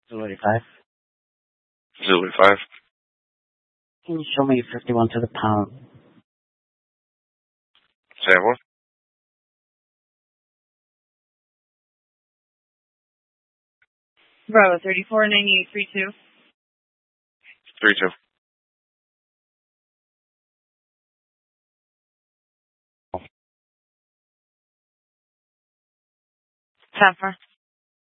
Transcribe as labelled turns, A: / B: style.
A: Zulu 5.
B: Zulu 5.
A: Can you show me 51 to the pound?
B: Say what?
C: Bravo 349832.
B: 32.
C: Sapphire.